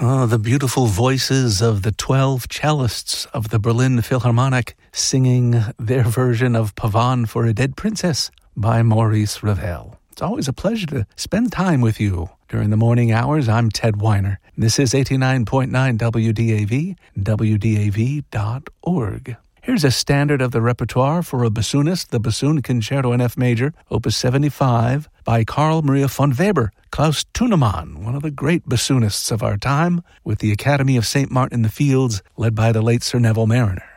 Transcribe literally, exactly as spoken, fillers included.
Oh, the beautiful voices of the twelve cellists of the Berlin Philharmonic singing their version of Pavane for a Dead Princess by Maurice Ravel. It's always a pleasure to spend time with you. During the morning hours, I'm Ted Weiner. This is eighty-nine point nine W D A V, W D A V dot org. Here's a standard of the repertoire for a bassoonist, the Bassoon Concerto in F Major, Opus seventy-five, by Carl Maria von Weber, Klaus Thunemann, one of the great bassoonists of our time, with the Academy of Saint Martin in the Fields, led by the late Sir Neville Mariner.